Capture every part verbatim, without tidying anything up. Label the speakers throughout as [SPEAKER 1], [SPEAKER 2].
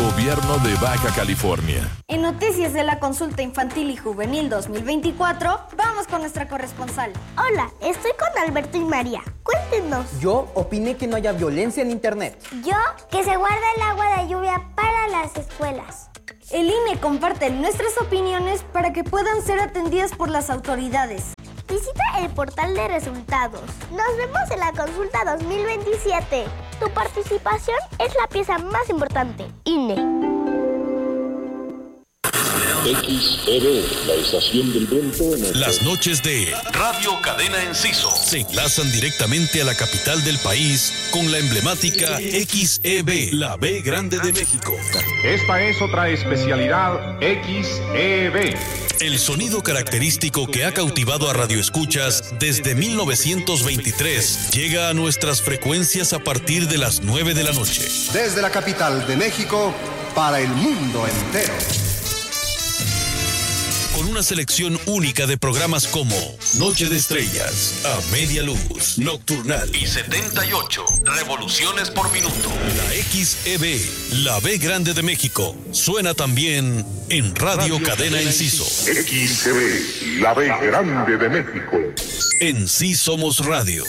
[SPEAKER 1] Gobierno de Baja California.
[SPEAKER 2] En noticias de la consulta infantil y juvenil dos mil veinticuatro, vamos con nuestra corresponsal.
[SPEAKER 3] Hola, estoy con Alberto y María. Cuéntenos.
[SPEAKER 4] Yo opiné que no haya violencia en internet.
[SPEAKER 3] Yo, que se guarde el agua de lluvia para las escuelas.
[SPEAKER 2] El I N E comparte nuestras opiniones para que puedan ser atendidas por las autoridades.
[SPEAKER 3] Visita el portal de resultados. Nos vemos en la consulta dos mil veintisiete. Tu participación es la pieza más importante. I N E.
[SPEAKER 5] X E B, la estación del viento en el...
[SPEAKER 6] Las noches de Radio Cadena Enciso se enlazan directamente a la capital del país con la emblemática X E B, la B Grande de México.
[SPEAKER 7] Esta es otra especialidad X E B.
[SPEAKER 6] El sonido característico que ha cautivado a radioescuchas desde mil novecientos veintitrés llega a nuestras frecuencias a partir de las nueve de la noche.
[SPEAKER 8] Desde la capital de México para el mundo entero.
[SPEAKER 6] Con una selección única de programas como Noche de Estrellas, A Media Luz, Nocturnal y setenta y ocho Revoluciones por Minuto. La X E B, la B Grande de México, suena también en Radio, Radio Cadena Enciso.
[SPEAKER 5] X E B, la B Grande de México.
[SPEAKER 6] En Sí Somos Radio.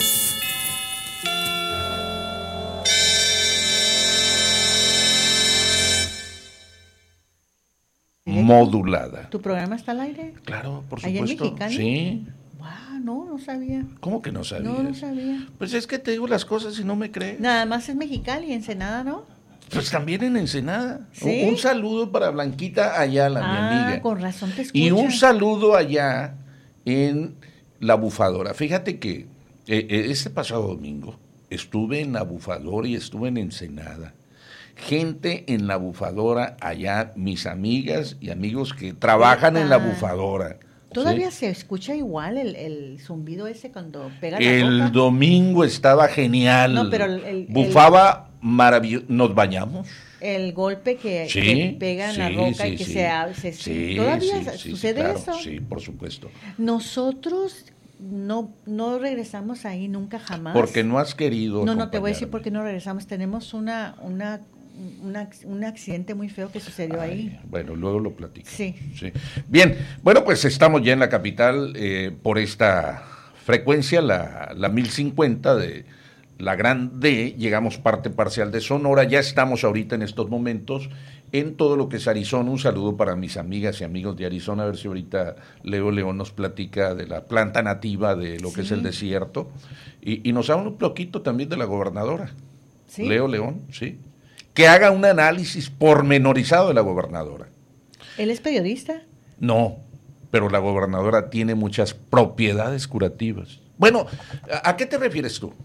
[SPEAKER 9] Modulada.
[SPEAKER 10] ¿Tu programa está al aire?
[SPEAKER 9] Claro, por
[SPEAKER 10] ¿Allá
[SPEAKER 9] supuesto.
[SPEAKER 10] en Mexicali?
[SPEAKER 9] Sí.
[SPEAKER 10] Wow, no, no sabía.
[SPEAKER 9] ¿Cómo que no sabías?
[SPEAKER 10] No, no sabía.
[SPEAKER 9] Pues es que te digo las cosas y no me crees.
[SPEAKER 10] Nada más es Mexicali, Ensenada, ¿no?
[SPEAKER 9] Pues también en Ensenada.
[SPEAKER 10] ¿Sí?
[SPEAKER 9] Un, un saludo para Blanquita Ayala,
[SPEAKER 10] ah,
[SPEAKER 9] mi amiga.
[SPEAKER 10] Con razón te escucho.
[SPEAKER 9] Y un saludo allá en La Bufadora. Fíjate que eh, este pasado domingo estuve en La Bufadora y estuve en Ensenada. Gente en La Bufadora allá, mis amigas y amigos que trabajan en La Bufadora.
[SPEAKER 10] ¿Todavía
[SPEAKER 9] ¿sí?
[SPEAKER 10] se escucha igual el, el zumbido ese cuando pega la
[SPEAKER 9] El
[SPEAKER 10] roca?
[SPEAKER 9] domingo estaba genial.
[SPEAKER 10] No, pero el, el,
[SPEAKER 9] bufaba maravilloso. ¿Nos bañamos?
[SPEAKER 10] El golpe que,
[SPEAKER 9] sí,
[SPEAKER 10] que pega en
[SPEAKER 9] sí,
[SPEAKER 10] la roca
[SPEAKER 9] sí,
[SPEAKER 10] y que
[SPEAKER 9] sí.
[SPEAKER 10] se, se
[SPEAKER 9] sí,
[SPEAKER 10] ¿todavía
[SPEAKER 9] sí,
[SPEAKER 10] sucede
[SPEAKER 9] sí, claro,
[SPEAKER 10] eso?
[SPEAKER 9] Sí, por supuesto.
[SPEAKER 10] Nosotros no no regresamos ahí nunca jamás.
[SPEAKER 9] Porque no has querido.
[SPEAKER 10] No, no te voy a decir por qué no regresamos. Tenemos una una Una, un accidente muy feo que sucedió Ay, ahí.
[SPEAKER 9] Bueno, luego lo platico.
[SPEAKER 10] Sí.
[SPEAKER 9] sí. Bien, bueno, pues estamos ya en la capital eh, por esta frecuencia, la, la mil cincuenta de la Gran D, llegamos parte parcial de Sonora, ya estamos ahorita en estos momentos en todo lo que es Arizona. Un saludo para mis amigas y amigos de Arizona, a ver si ahorita Leo León nos platica de la planta nativa de lo sí. que es el desierto, y, y nos da un poquito también de la gobernadora. ¿Sí? Leo León, sí. Que haga un análisis pormenorizado de la gobernadora.
[SPEAKER 10] ¿Él es periodista?
[SPEAKER 9] No, pero la gobernadora tiene muchas propiedades curativas. Bueno, ¿a qué te refieres tú?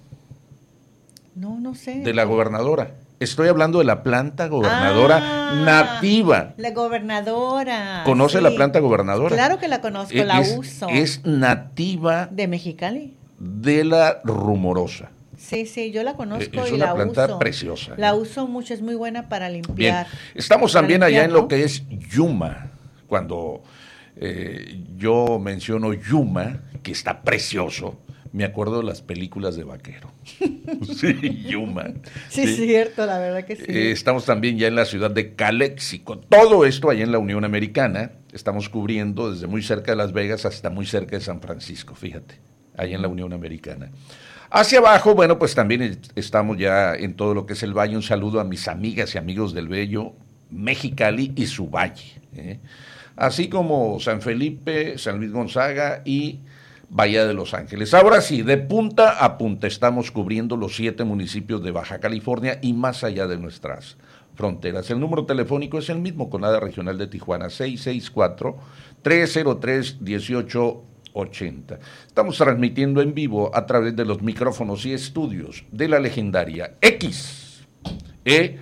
[SPEAKER 10] No, no sé.
[SPEAKER 9] De la gobernadora. Estoy hablando de la planta gobernadora
[SPEAKER 10] ah,
[SPEAKER 9] nativa.
[SPEAKER 10] La gobernadora.
[SPEAKER 9] ¿Conoce
[SPEAKER 10] sí.
[SPEAKER 9] la planta gobernadora?
[SPEAKER 10] Claro que la conozco, es, la uso.
[SPEAKER 9] Es nativa.
[SPEAKER 10] ¿De Mexicali?
[SPEAKER 9] De la Rumorosa.
[SPEAKER 10] Sí, sí, yo la conozco
[SPEAKER 9] es
[SPEAKER 10] y la uso.
[SPEAKER 9] Es una planta preciosa.
[SPEAKER 10] La ¿no? uso mucho, es muy buena para limpiar.
[SPEAKER 9] Bien. Estamos también
[SPEAKER 10] limpiar,
[SPEAKER 9] allá en
[SPEAKER 10] ¿no?
[SPEAKER 9] lo que es Yuma. Cuando eh, yo menciono Yuma, que está precioso, me acuerdo de las películas de vaquero. Sí, Yuma.
[SPEAKER 10] Sí, es sí. cierto, la verdad que sí.
[SPEAKER 9] Eh, estamos también ya en la ciudad de Calexico. Todo esto allá en la Unión Americana. Estamos cubriendo desde muy cerca de Las Vegas hasta muy cerca de San Francisco, fíjate, allá en la Unión Americana. Hacia abajo, bueno, pues también estamos ya en todo lo que es el valle. Un saludo a mis amigas y amigos del bello Mexicali y su valle, ¿eh? Así como San Felipe, San Luis Gonzaga y Bahía de Los Ángeles. Ahora sí, de punta a punta estamos cubriendo los siete municipios de Baja California y más allá de nuestras fronteras. El número telefónico es el mismo con la regional de Tijuana, seis seis cuatro, tres cero tres, uno ocho ochenta. Estamos transmitiendo en vivo a través de los micrófonos y estudios de la legendaria X E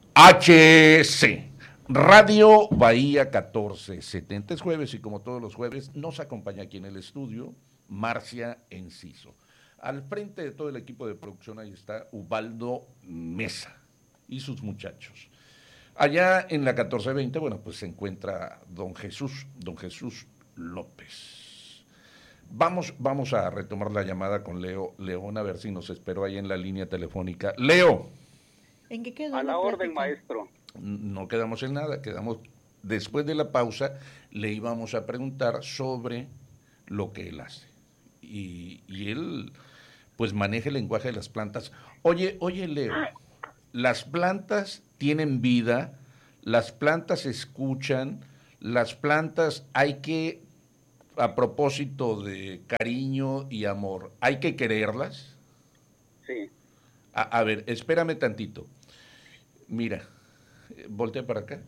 [SPEAKER 9] H C Radio Bahía catorce setenta. Es jueves y como todos los jueves nos acompaña aquí en el estudio Marcia Enciso. Al frente de todo el equipo de producción ahí está Ubaldo Mesa y sus muchachos. Allá en la catorce veinte, bueno, pues se encuentra don Jesús, don Jesús López. Vamos, vamos a retomar la llamada con Leo León, a ver si nos esperó ahí en la línea telefónica. Leo.
[SPEAKER 10] ¿En qué quedó?
[SPEAKER 11] A la orden, maestro.
[SPEAKER 9] no quedamos en nada, quedamos, después de la pausa, le íbamos a preguntar sobre lo que él hace. Y, y él, pues, maneja el lenguaje de las plantas. Oye, oye, Leo, las plantas tienen vida, las plantas escuchan, las plantas hay que, a propósito de cariño y amor, ¿hay que quererlas?
[SPEAKER 11] Sí.
[SPEAKER 9] A, a ver, espérame tantito. Mira, eh, voltea para acá.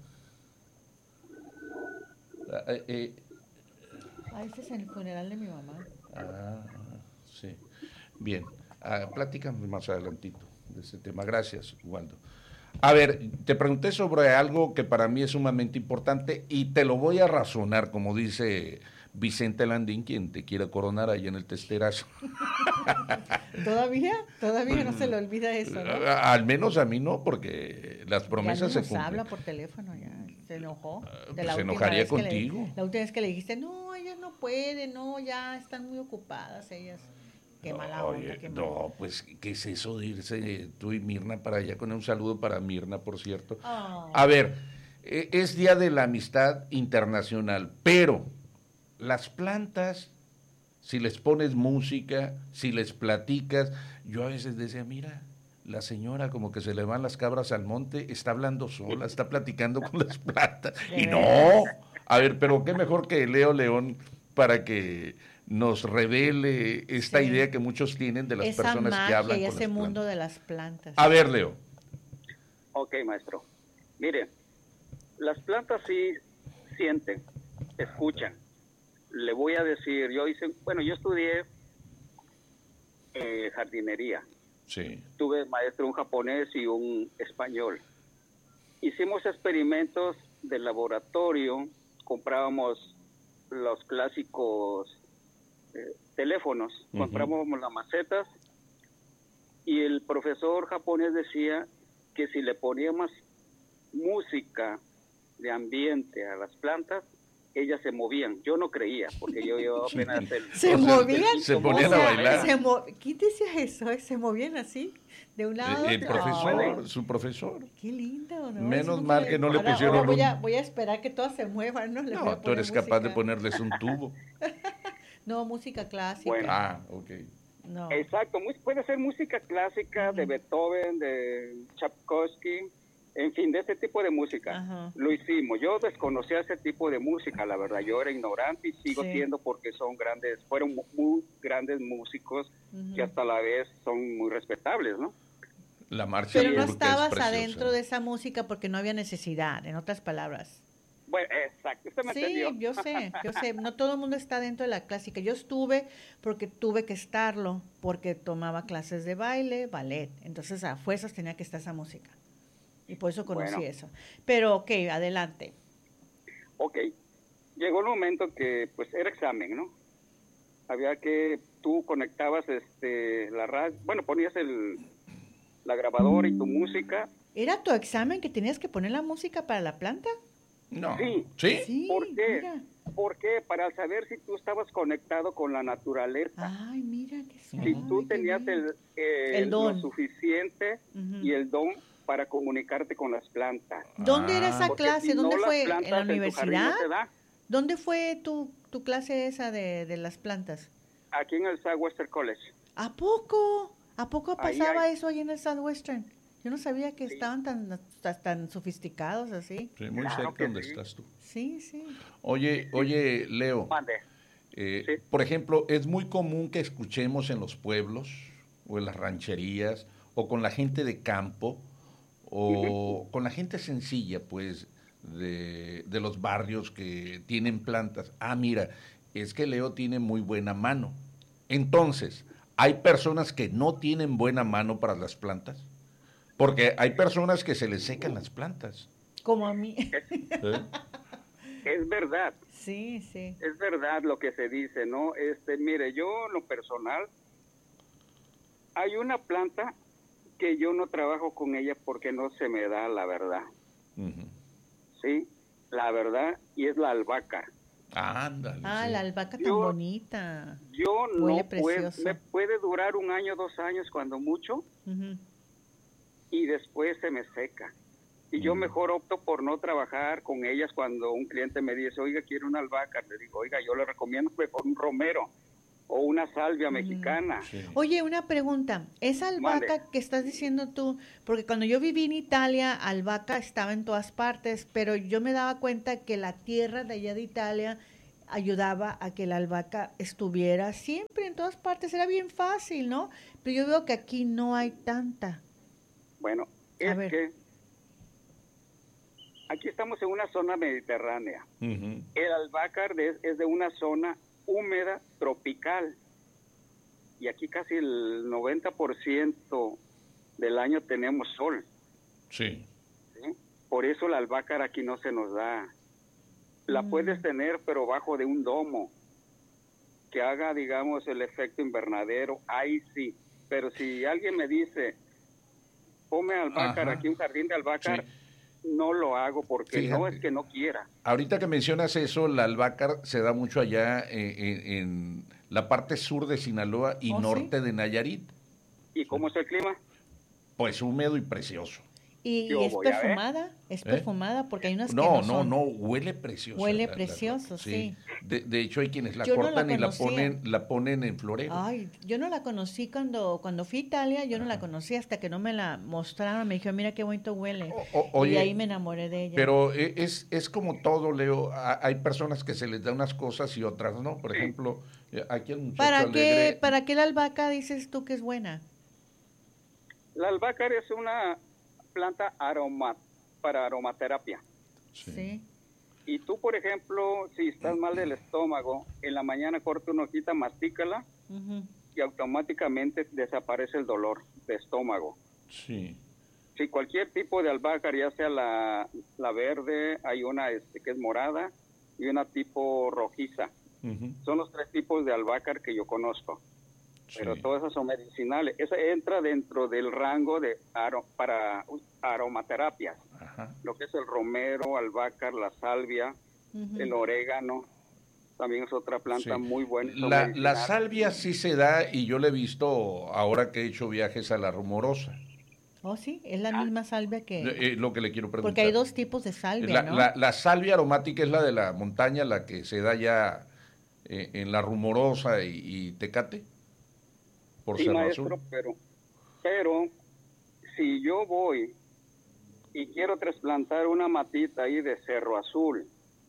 [SPEAKER 9] Ah, eh, eh,
[SPEAKER 10] Ah, ese es el funeral de mi mamá.
[SPEAKER 9] ah, sí. Bien, ah, platícame más adelantito de ese tema. Gracias, Waldo. A ver, te pregunté sobre algo que para mí es sumamente importante y te lo voy a razonar, como dice Vicente Landín, quien te quiere coronar ahí en el testerazo.
[SPEAKER 10] ¿Todavía? Todavía no se le olvida eso, ¿no?
[SPEAKER 9] Al menos a mí no, porque las promesas
[SPEAKER 10] ya no
[SPEAKER 9] se cumplen.
[SPEAKER 10] habla por teléfono, ya se enojó. De
[SPEAKER 9] Pues
[SPEAKER 10] la
[SPEAKER 9] se
[SPEAKER 10] última
[SPEAKER 9] enojaría
[SPEAKER 10] vez que le-
[SPEAKER 9] contigo.
[SPEAKER 10] la última vez que le dijiste, no, ellas no pueden, no, ya están muy ocupadas ellas. Qué mala onda,
[SPEAKER 9] Oye,
[SPEAKER 10] qué mala.
[SPEAKER 9] no, pues, ¿qué es eso de irse tú y Mirna para allá? Con un saludo para Mirna, por cierto.
[SPEAKER 10] Oh.
[SPEAKER 9] A ver, eh, es Día de la Amistad Internacional, pero las plantas, si les pones música, si les platicas, yo a veces decía, mira, la señora como que se le van las cabras al monte, está hablando sola, está platicando con las plantas. Y no, a ver, pero qué mejor que Leo León para que nos revele esta
[SPEAKER 10] Sí.
[SPEAKER 9] idea que muchos tienen de las
[SPEAKER 10] Esa
[SPEAKER 9] personas
[SPEAKER 10] magia
[SPEAKER 9] que hablan
[SPEAKER 10] y
[SPEAKER 9] con
[SPEAKER 10] ese
[SPEAKER 9] las
[SPEAKER 10] mundo
[SPEAKER 9] plantas.
[SPEAKER 10] de las plantas.
[SPEAKER 9] A ver, Leo.
[SPEAKER 11] Ok, maestro. Mire, las plantas sí sienten, escuchan. Le voy a decir, yo hice, bueno, yo estudié eh, jardinería.
[SPEAKER 9] Sí.
[SPEAKER 11] Tuve maestro un japonés y un español. Hicimos experimentos de laboratorio, comprábamos los clásicos eh, teléfonos,
[SPEAKER 12] Ujú.
[SPEAKER 11] comprábamos las macetas y el profesor japonés decía que si le poníamos música de ambiente a las plantas, ellas se movían. Yo no creía, porque yo llevaba apenas el...
[SPEAKER 10] ¿Se
[SPEAKER 11] el-
[SPEAKER 10] movían?
[SPEAKER 11] el-
[SPEAKER 9] Se ponían a
[SPEAKER 10] O sea,
[SPEAKER 9] bailar.
[SPEAKER 10] se mo- ¿Quién decía eso? eh? ¿Se movían así? ¿De un lado a
[SPEAKER 9] El, el
[SPEAKER 10] otro?
[SPEAKER 9] profesor,
[SPEAKER 10] Ay,
[SPEAKER 9] su profesor.
[SPEAKER 10] qué lindo, ¿no?
[SPEAKER 9] Menos
[SPEAKER 10] Eso
[SPEAKER 9] mal
[SPEAKER 10] me-
[SPEAKER 9] que no le
[SPEAKER 10] ahora-
[SPEAKER 9] pusieron
[SPEAKER 10] ahora voy,
[SPEAKER 9] un-
[SPEAKER 10] a, voy a esperar que todas se muevan, ¿no? Les voy a
[SPEAKER 9] No, tú
[SPEAKER 10] poner
[SPEAKER 9] eres capaz de
[SPEAKER 10] música.
[SPEAKER 9] ponerles un tubo.
[SPEAKER 10] No, música clásica.
[SPEAKER 11] Bueno.
[SPEAKER 9] Ah, ok.
[SPEAKER 10] No.
[SPEAKER 11] Exacto, mu- puede ser música clásica de Beethoven, de Tchaikovsky, en fin, de ese tipo de música.
[SPEAKER 10] Ajá.
[SPEAKER 11] Lo hicimos. Yo desconocía ese tipo de música, la verdad. Yo era ignorante y sigo
[SPEAKER 10] Sí.
[SPEAKER 11] siendo porque son grandes, fueron mu- muy grandes músicos
[SPEAKER 10] Ujú.
[SPEAKER 11] que hasta la vez son muy respetables, ¿no?
[SPEAKER 9] La marcha
[SPEAKER 10] Pero no
[SPEAKER 9] turca es
[SPEAKER 10] estabas
[SPEAKER 9] preciosa.
[SPEAKER 10] adentro de esa música porque no había necesidad, en otras palabras.
[SPEAKER 11] Bueno, exacto, usted me
[SPEAKER 10] Sí,
[SPEAKER 11] entendió.
[SPEAKER 10] yo sé, yo sé. No todo el mundo está dentro de la clásica. Yo estuve porque tuve que estarlo, porque tomaba clases de baile, ballet. Entonces, a fuerzas tenía que estar esa música. Y por eso conocí
[SPEAKER 11] Bueno.
[SPEAKER 10] eso. Pero, ok, adelante.
[SPEAKER 11] Ok, llegó el momento que pues era examen, ¿no? Había que, tú conectabas este la radio, bueno, ponías el la grabadora y tu música.
[SPEAKER 10] ¿Era tu examen que tenías que poner la música para la planta?
[SPEAKER 9] No.
[SPEAKER 11] Sí.
[SPEAKER 9] ¿Sí?
[SPEAKER 10] Sí,
[SPEAKER 11] ¿Por qué?
[SPEAKER 10] mira.
[SPEAKER 11] ¿Por qué? Para saber si tú estabas conectado con la naturaleza.
[SPEAKER 10] Ay, mira qué
[SPEAKER 11] Si
[SPEAKER 10] suave,
[SPEAKER 11] tú
[SPEAKER 10] qué
[SPEAKER 11] tenías
[SPEAKER 10] bien.
[SPEAKER 11] el, eh,
[SPEAKER 10] El don.
[SPEAKER 11] lo suficiente
[SPEAKER 10] Ujú.
[SPEAKER 11] y el don para comunicarte con las plantas.
[SPEAKER 10] ¿Dónde era esa
[SPEAKER 11] Porque
[SPEAKER 10] clase?
[SPEAKER 11] si no,
[SPEAKER 10] ¿Dónde
[SPEAKER 11] las
[SPEAKER 10] fue? ¿En
[SPEAKER 11] plantas
[SPEAKER 10] la
[SPEAKER 11] en tu jardín
[SPEAKER 10] universidad?
[SPEAKER 11] no se da.
[SPEAKER 10] ¿Dónde fue tu, tu clase esa de, de las plantas?
[SPEAKER 11] Aquí en el Southwestern College.
[SPEAKER 10] ¿A poco? ¿A poco
[SPEAKER 11] Ahí
[SPEAKER 10] pasaba
[SPEAKER 11] hay.
[SPEAKER 10] eso ahí en el Southwestern? Yo no sabía que estaban tan, tan, tan sofisticados así.
[SPEAKER 9] Sí, muy
[SPEAKER 11] Claro
[SPEAKER 9] cerca
[SPEAKER 11] que
[SPEAKER 9] donde
[SPEAKER 11] sí.
[SPEAKER 9] estás tú.
[SPEAKER 10] Sí, sí.
[SPEAKER 9] Oye, oye, Leo.
[SPEAKER 11] Mande.
[SPEAKER 9] Eh, Por ejemplo, es muy común que escuchemos en los pueblos o en las rancherías o con la gente de campo o con la gente sencilla, pues, de, de los barrios que tienen plantas. Ah, mira, es que Leo tiene muy buena mano. Entonces, ¿hay personas que no tienen buena mano para las plantas? Porque hay personas que se les secan las plantas.
[SPEAKER 10] Como a mí.
[SPEAKER 9] ¿eh?
[SPEAKER 11] Es verdad.
[SPEAKER 10] Sí, sí.
[SPEAKER 11] Es verdad lo que se dice, ¿no? Este, mire, yo en lo personal, hay una planta que yo no trabajo con ella porque no se me da la verdad,
[SPEAKER 9] Ujú.
[SPEAKER 11] ¿sí? La verdad, y es la albahaca.
[SPEAKER 9] Ándale.
[SPEAKER 10] Ah,
[SPEAKER 9] sí.
[SPEAKER 10] la albahaca tan
[SPEAKER 11] Yo-
[SPEAKER 10] bonita.
[SPEAKER 11] Yo
[SPEAKER 10] Huele
[SPEAKER 11] no puedo,
[SPEAKER 10] precioso.
[SPEAKER 11] me puede durar un año, dos años cuando mucho,
[SPEAKER 10] Ujú.
[SPEAKER 11] y después se me seca. Y yo mejor opto por no trabajar con ellas cuando un cliente me dice, oiga, quiero una albahaca. Le digo, oiga, yo le recomiendo mejor un romero o una salvia mm. mexicana.
[SPEAKER 10] Sí. Oye, una pregunta. Esa albahaca Mande. que estás diciendo tú, porque cuando yo viví en Italia, albahaca estaba en todas partes, pero yo me daba cuenta que la tierra de allá de Italia ayudaba a que la albahaca estuviera siempre en todas partes. Era bien fácil, ¿no? Pero yo veo que aquí no hay tanta.
[SPEAKER 11] Bueno, es a ver. que aquí estamos en una zona mediterránea. Uh-huh. El albácar es, es de una zona húmeda tropical. Y aquí casi el noventa por ciento del año tenemos sol.
[SPEAKER 9] Sí.
[SPEAKER 11] ¿Sí? Por eso el albácar aquí no se nos da. La mm. puedes tener, pero bajo de un domo. Que haga, digamos, el efecto invernadero. Ahí sí. Pero si alguien me dice, ponme albácar, Ajá. aquí un jardín de albácar... Sí. No lo hago porque Fíjate, no es que no quiera.
[SPEAKER 9] Ahorita que mencionas eso, la albahaca se da mucho allá en, en, en la parte sur de Sinaloa y ¿Oh, norte sí? de Nayarit.
[SPEAKER 11] ¿Y cómo es el clima?
[SPEAKER 9] Pues húmedo y precioso.
[SPEAKER 10] ¿Y, y es perfumada? ¿Es
[SPEAKER 9] ¿Eh?
[SPEAKER 10] perfumada? Porque hay unas
[SPEAKER 9] no,
[SPEAKER 10] que no
[SPEAKER 9] no,
[SPEAKER 10] son.
[SPEAKER 9] no, huele precioso.
[SPEAKER 10] Huele la, precioso, la, sí. sí.
[SPEAKER 9] De, de hecho, hay quienes la
[SPEAKER 10] yo
[SPEAKER 9] cortan
[SPEAKER 10] no la
[SPEAKER 9] y la ponen, la ponen en florero.
[SPEAKER 10] Ay, yo no la conocí cuando cuando fui a Italia, yo Ajá. no la conocí hasta que no me la mostraron. Me dijeron, mira qué bonito huele. O, o, oye, y ahí me enamoré de ella.
[SPEAKER 9] Pero es, es como todo, Leo. Hay personas que se les da unas cosas y otras no. Por ejemplo, aquí el muchacho
[SPEAKER 10] ¿Para
[SPEAKER 9] alegre,
[SPEAKER 10] qué, ¿Para qué la albahaca dices tú que es buena?
[SPEAKER 11] La albahaca es una planta aroma para aromaterapia.
[SPEAKER 10] Sí. sí.
[SPEAKER 11] Y tú, por ejemplo, si estás mal del estómago, en la mañana corta una hojita, mastícala uh-huh. y automáticamente desaparece el dolor de estómago.
[SPEAKER 9] Sí.
[SPEAKER 11] Si cualquier tipo de albahaca, ya sea la, la verde, hay una este, que es morada y una tipo rojiza. Uh-huh. Son los tres tipos de albahaca que yo conozco. Sí. Pero todas esas son medicinales. Esa entra dentro del rango de aro, para aromaterapias.
[SPEAKER 9] Ajá.
[SPEAKER 11] Lo que es el romero, albahaca, la salvia, uh-huh. el orégano. También es otra planta sí. muy buena.
[SPEAKER 9] La, la salvia sí se da y yo la he visto ahora que he hecho viajes a la Rumorosa.
[SPEAKER 10] Oh, sí, es la ah. misma salvia que...
[SPEAKER 9] Eh, lo que le quiero preguntar.
[SPEAKER 10] Porque hay dos tipos de salvia,
[SPEAKER 9] la,
[SPEAKER 10] ¿no?
[SPEAKER 9] La, la salvia aromática es la de la montaña, la que se da ya eh, en la Rumorosa y, y Tecate. Por
[SPEAKER 11] sí, maestro, pero, pero si yo voy y quiero trasplantar una matita ahí de Cerro Azul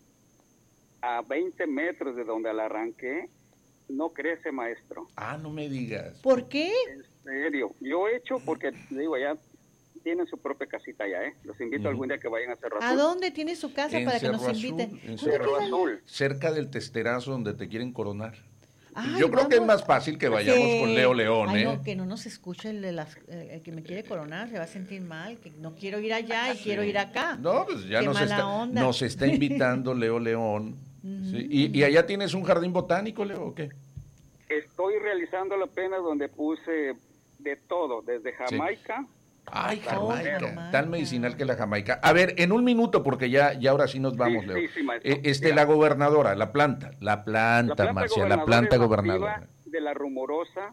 [SPEAKER 11] a veinte metros de donde la arranqué, no crece, maestro.
[SPEAKER 9] Ah, no me digas.
[SPEAKER 10] ¿Por qué?
[SPEAKER 11] En serio, yo he hecho porque, digo, ya tienen su propia casita allá, ¿eh? Los invito uh-huh. algún día que vayan a Cerro Azul.
[SPEAKER 10] ¿A dónde tiene su casa
[SPEAKER 9] en
[SPEAKER 10] para
[SPEAKER 9] Cerro
[SPEAKER 10] que nos
[SPEAKER 9] Azul,
[SPEAKER 10] inviten?
[SPEAKER 9] En Cerro
[SPEAKER 11] Azul.
[SPEAKER 9] Cerca del Testerazo donde te quieren coronar.
[SPEAKER 10] Ay,
[SPEAKER 9] yo creo
[SPEAKER 10] vamos.
[SPEAKER 9] que es más fácil que vayamos sí. con Leo León,
[SPEAKER 10] Ay,
[SPEAKER 9] ¿eh?
[SPEAKER 10] No, que no nos escuche el, de las, el que me quiere coronar, se va a sentir mal, que no quiero ir allá y sí. quiero ir acá.
[SPEAKER 9] No, pues ya nos está,
[SPEAKER 10] onda.
[SPEAKER 9] nos está invitando Leo León. Uh-huh. ¿Sí? ¿Y, ¿Y allá tienes un jardín botánico, Leo, o qué?
[SPEAKER 11] Estoy realizando apenas donde puse de todo, desde Jamaica.
[SPEAKER 9] Sí. Ay, Jamaica, Jamaica, tan medicinal que la Jamaica. A ver, en un minuto, porque ya, ya ahora sí nos vamos,
[SPEAKER 11] sí,
[SPEAKER 9] Leo.
[SPEAKER 11] Sí, sí,
[SPEAKER 9] eh, este, la gobernadora, la planta, la planta, la planta Marcia, la planta gobernadora.
[SPEAKER 11] De la Rumorosa.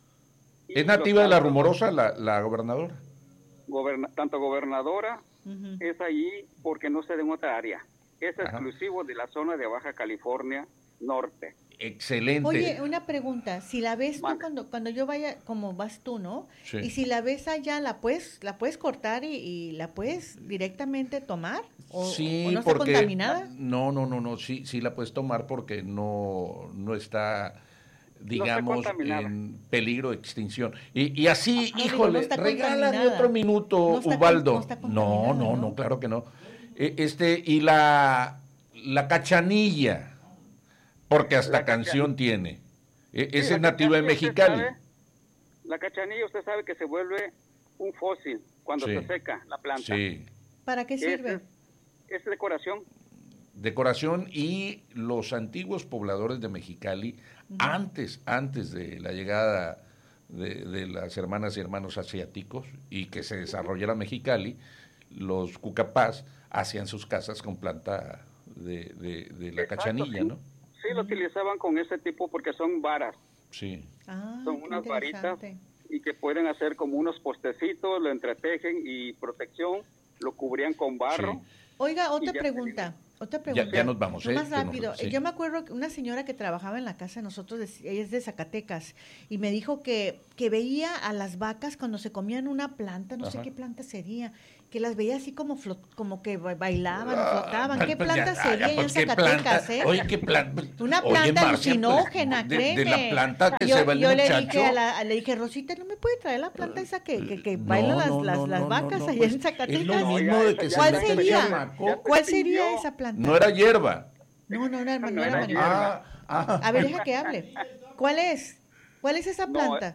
[SPEAKER 9] ¿Es nativa de la Rumorosa la, la gobernadora?
[SPEAKER 11] Goberna, tanto gobernadora uh-huh. es ahí porque no se da en otra área. Es Ajá. exclusivo de la zona de Baja California Norte.
[SPEAKER 9] Excelente.
[SPEAKER 10] Oye, una pregunta, si la ves tú cuando cuando yo vaya, como vas tú, ¿no?
[SPEAKER 9] Sí.
[SPEAKER 10] Y si la ves allá, ¿la puedes la puedes cortar y, y la puedes directamente tomar? ¿O,
[SPEAKER 9] sí,
[SPEAKER 10] o no está
[SPEAKER 9] porque,
[SPEAKER 10] contaminada?
[SPEAKER 9] No, no, no, no, sí, sí la puedes tomar porque no, no está, digamos, no en peligro de extinción. Y, y así, no, híjole, digo, no regálame otro minuto, no Ubaldo. Con, no, no, no, no, claro que no. Este, y la, la cachanilla. Porque hasta la canción tiene. E- ese sí, es nativo de Mexicali.
[SPEAKER 11] Sabe, la cachanilla, usted sabe que se vuelve un fósil cuando sí. se seca la planta.
[SPEAKER 9] Sí.
[SPEAKER 10] ¿Para qué sirve?
[SPEAKER 11] Es, es decoración.
[SPEAKER 9] Decoración y los antiguos pobladores de Mexicali, uh-huh. antes, antes de la llegada de, de las hermanas y hermanos asiáticos y que se desarrollara Mexicali, los cucapás hacían sus casas con planta de, de, de la Exacto, cachanilla,
[SPEAKER 11] sí.
[SPEAKER 9] ¿no?
[SPEAKER 11] Sí, lo utilizaban con ese tipo porque son varas.
[SPEAKER 9] Sí.
[SPEAKER 10] Ah,
[SPEAKER 11] son unas varitas y que pueden hacer como unos postecitos, lo entretejen y protección lo cubrían con barro.
[SPEAKER 9] Sí.
[SPEAKER 10] Oiga, otra
[SPEAKER 11] Y ya
[SPEAKER 10] pregunta. Otra pregunta.
[SPEAKER 9] Ya, ya nos vamos,
[SPEAKER 10] No
[SPEAKER 9] ¿eh?
[SPEAKER 10] más
[SPEAKER 9] Que nos-
[SPEAKER 10] rápido.
[SPEAKER 9] sí.
[SPEAKER 10] Yo me acuerdo que una señora que trabajaba en la casa de nosotros, dec- ella es de Zacatecas, y me dijo que, que veía a las vacas cuando se comían una planta, no sé
[SPEAKER 9] Ajá.
[SPEAKER 10] qué planta sería, que las veía así como flot- como que ba- bailaban o
[SPEAKER 9] Ah,
[SPEAKER 10] flotaban. ¿Qué
[SPEAKER 9] pues ya,
[SPEAKER 10] planta
[SPEAKER 9] ya,
[SPEAKER 10] sería ahí en
[SPEAKER 9] pues, ¿qué
[SPEAKER 10] Zacatecas,
[SPEAKER 9] planta?
[SPEAKER 10] eh?
[SPEAKER 9] Oye, ¿qué planta?
[SPEAKER 10] Una
[SPEAKER 9] Oye,
[SPEAKER 10] planta
[SPEAKER 9] Marcia,
[SPEAKER 10] alucinógena,
[SPEAKER 9] pues, de-
[SPEAKER 10] créeme.
[SPEAKER 9] de la planta que
[SPEAKER 10] yo,
[SPEAKER 9] se va el
[SPEAKER 10] yo le
[SPEAKER 9] muchacho.
[SPEAKER 10] dije, a la, le dije, Rosita, ¿no me puede traer la planta esa que, que, que
[SPEAKER 9] No,
[SPEAKER 10] bailan las,
[SPEAKER 9] no,
[SPEAKER 10] las,
[SPEAKER 9] no,
[SPEAKER 10] las
[SPEAKER 9] no,
[SPEAKER 10] vacas
[SPEAKER 9] no,
[SPEAKER 10] allá
[SPEAKER 9] pues,
[SPEAKER 10] en Zacatecas?
[SPEAKER 9] es lo mismo de que se
[SPEAKER 10] ¿Cuál
[SPEAKER 9] mete el
[SPEAKER 10] sería?
[SPEAKER 9] chamaco.
[SPEAKER 10] ¿Cuál sería esa planta?
[SPEAKER 9] No era hierba.
[SPEAKER 10] No, no, no, no, no
[SPEAKER 11] No
[SPEAKER 10] era
[SPEAKER 11] era
[SPEAKER 10] marihuana.
[SPEAKER 11] hierba.
[SPEAKER 9] Ah, ah.
[SPEAKER 10] A ver, deja que hable. ¿Cuál es? ¿Cuál es esa
[SPEAKER 11] No,
[SPEAKER 10] planta?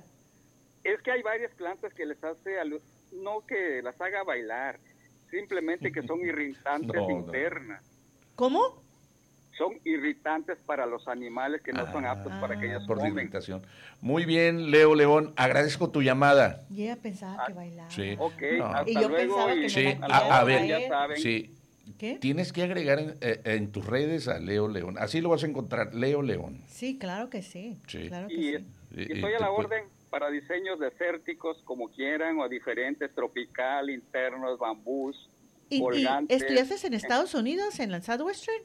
[SPEAKER 11] Es que hay varias plantas que les hace, alu- no que las haga bailar, simplemente que son irritantes
[SPEAKER 9] No, no.
[SPEAKER 11] internas.
[SPEAKER 10] ¿Cómo?
[SPEAKER 11] Son irritantes para los animales que no son aptos para que ellas
[SPEAKER 9] Por la
[SPEAKER 11] comen.
[SPEAKER 9] irritación. Muy bien, Leo León, agradezco tu llamada.
[SPEAKER 10] Y ella pensaba que bailaba.
[SPEAKER 9] Sí.
[SPEAKER 11] Ok,
[SPEAKER 9] No.
[SPEAKER 11] hasta
[SPEAKER 10] Y yo
[SPEAKER 11] luego.
[SPEAKER 10] pensaba que
[SPEAKER 11] y
[SPEAKER 10] me
[SPEAKER 9] Sí,
[SPEAKER 10] la
[SPEAKER 11] a la
[SPEAKER 10] quería
[SPEAKER 9] a, a
[SPEAKER 11] hora
[SPEAKER 9] ver,
[SPEAKER 11] ya saben.
[SPEAKER 9] sí.
[SPEAKER 10] ¿Qué?
[SPEAKER 9] Tienes que agregar en, eh, en tus redes a Leo León. Así lo vas a encontrar, Leo León.
[SPEAKER 10] Sí, claro que sí.
[SPEAKER 9] Sí.
[SPEAKER 10] Claro que
[SPEAKER 11] Y,
[SPEAKER 10] sí.
[SPEAKER 11] y
[SPEAKER 9] Y-
[SPEAKER 11] estoy
[SPEAKER 9] y
[SPEAKER 11] a la
[SPEAKER 9] te pu-
[SPEAKER 11] orden para diseños desérticos como quieran o diferentes, tropical, internos, bambús,
[SPEAKER 10] ¿Y, y
[SPEAKER 11] colgantes.
[SPEAKER 10] estudiaste en Estados Unidos, en la Southwestern?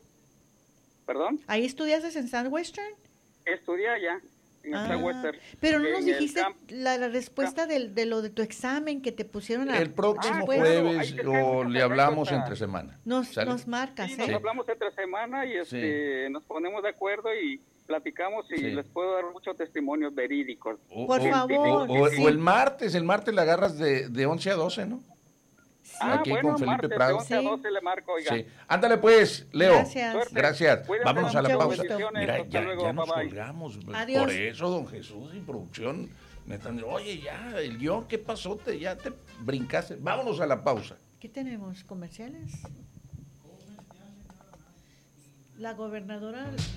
[SPEAKER 11] ¿Perdón?
[SPEAKER 10] ¿Ahí estudiaste en Southwestern?
[SPEAKER 11] Estudié allá, en el
[SPEAKER 10] Ah,
[SPEAKER 11] Southwestern.
[SPEAKER 10] pero no
[SPEAKER 11] En
[SPEAKER 10] nos
[SPEAKER 11] el
[SPEAKER 10] dijiste
[SPEAKER 11] camp-
[SPEAKER 10] la, la respuesta del- de lo de tu examen que te pusieron a
[SPEAKER 9] El próximo
[SPEAKER 10] después.
[SPEAKER 11] claro,
[SPEAKER 9] jueves
[SPEAKER 11] ahí te
[SPEAKER 9] o
[SPEAKER 11] tengo
[SPEAKER 9] le
[SPEAKER 11] muchas
[SPEAKER 9] hablamos
[SPEAKER 11] anécdotas.
[SPEAKER 9] entre semana.
[SPEAKER 10] Nos,
[SPEAKER 9] ¿Sale?
[SPEAKER 10] nos marcas,
[SPEAKER 11] Sí, nos
[SPEAKER 10] ¿eh?
[SPEAKER 11] hablamos entre semana y este, nos ponemos de acuerdo y platicamos y
[SPEAKER 9] Sí.
[SPEAKER 11] les puedo dar muchos testimonios verídicos.
[SPEAKER 9] O-
[SPEAKER 10] Por
[SPEAKER 9] o-
[SPEAKER 10] favor,
[SPEAKER 9] O, o-
[SPEAKER 10] sí.
[SPEAKER 9] o el martes, el martes la agarras de, de once a doce, ¿no?
[SPEAKER 11] Ah,
[SPEAKER 9] Aquí
[SPEAKER 11] bueno,
[SPEAKER 9] con Felipe
[SPEAKER 11] martes
[SPEAKER 9] Prado.
[SPEAKER 11] de once a
[SPEAKER 10] Sí.
[SPEAKER 11] doce le marco, oiga.
[SPEAKER 9] Sí. Ándale pues, Leo.
[SPEAKER 10] Gracias.
[SPEAKER 11] Suerte.
[SPEAKER 9] Gracias.
[SPEAKER 11] Cuídense
[SPEAKER 9] Vámonos a la
[SPEAKER 10] mucho,
[SPEAKER 9] pausa.
[SPEAKER 10] bendiciones.
[SPEAKER 9] Mira,
[SPEAKER 11] Hasta
[SPEAKER 9] ya,
[SPEAKER 11] luego,
[SPEAKER 9] ya nos
[SPEAKER 11] bye, bye.
[SPEAKER 9] colgamos.
[SPEAKER 10] Adiós.
[SPEAKER 9] Por eso, don Jesús y producción me están diciendo, oye, ya, el guión, ¿qué pasó? Te, ya te brincaste. Vámonos a la pausa.
[SPEAKER 10] ¿Qué tenemos? ¿Comerciales? La gobernadora